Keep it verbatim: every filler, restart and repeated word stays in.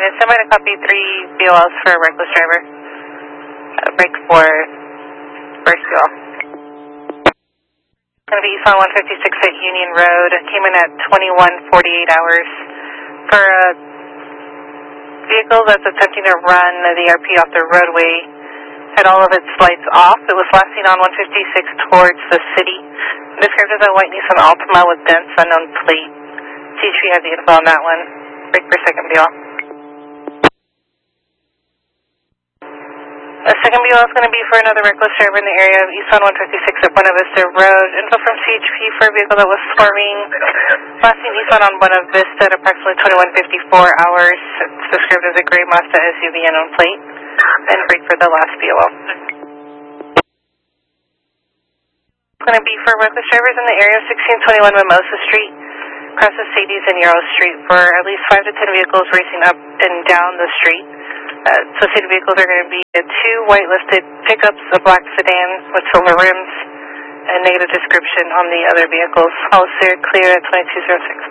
unit, stand by to copy three B O Ls for a reckless driver. Uh, break for first B O L. It's going to be east on one fifty-six at Union Road. Came in at twenty-one forty-eight hours for a vehicle that's attempting to run the R P off the roadway. Had all of its lights off. It was last seen on one fifty-six towards the city. Described as a white Nissan Altima with dents, unknown plate. C H P has the info on that one. Break for second B O L. The second B O L is going to be for another reckless driver in the area of east on one fifty-six at Buena Vista Road. Info from C H P for a vehicle that was swerving. Last seen east on Buena Vista at approximately twenty-one fifty-four hours. It's described as a gray Mazda S U V, unknown plate. And break for the last B O L. It's going to be for reckless drivers in the area of sixteen twenty-one Mimosa Street, across the Sadies and Yarrow Street, for at least five to ten vehicles racing up and down the street. Uh, associated vehicles are going to be two white-listed pickups, a black sedan with silver rims, and negative description on the other vehicals. All is clear at twenty-two oh six.